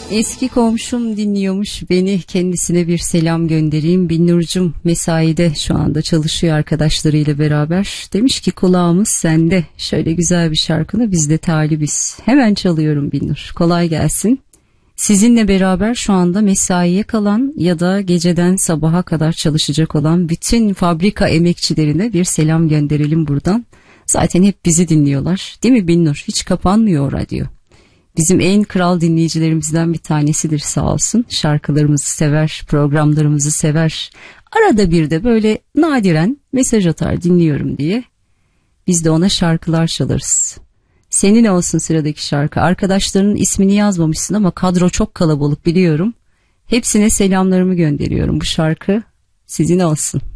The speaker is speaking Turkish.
Eski komşum dinliyormuş beni, kendisine bir selam göndereyim. Binnur'cum mesaide şu anda çalışıyor arkadaşlarıyla beraber. Demiş ki kulağımız sende, şöyle güzel bir şarkını biz de talibiz. Hemen çalıyorum Binnur, kolay gelsin. Sizinle beraber şu anda mesaiye kalan ya da geceden sabaha kadar çalışacak olan bütün fabrika emekçilerine bir selam gönderelim buradan. Zaten hep bizi dinliyorlar değil mi Binnur? Hiç kapanmıyor o radyo. Bizim en kral dinleyicilerimizden bir tanesidir sağ olsun. Şarkılarımızı sever, programlarımızı sever. Arada bir de böyle nadiren mesaj atar dinliyorum diye. Biz de ona şarkılar çalarız. Senin olsun sıradaki şarkı. Arkadaşlarının ismini yazmamışsın ama kadro çok kalabalık biliyorum. Hepsine selamlarımı gönderiyorum. Bu şarkı sizin olsun.